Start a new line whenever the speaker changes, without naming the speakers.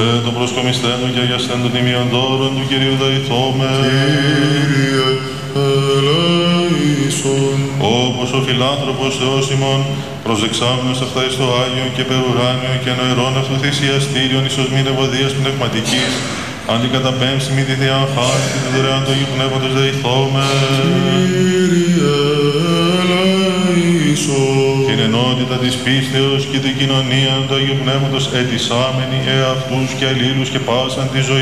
το προσκομισθένο και αγιαστέντο τιμίων δώρων του Κυρίου Δαϊθώμε.
Κύριε ελέησον.
Όπως ο φιλάνθρωπος Θεός ημών, προσδεξάμενος αυτά εις το Άγιο και περουράνιο και νοερών αυτού θυσιαστήριον εις οσμήν ευωδίας πνευματικής, αντικαταπέμψη μη τη Θεάν χάρη και τη δωρεάν του Αγίου Πνεύματος Δαϊθώμε.
Κύριε ελέησον.
Την ενότητα της πίστεως και την κοινωνία του Αγίου Πνεύματος ετισάμενοι εαυτούς και αλλήλους και πάσαν τη ζωή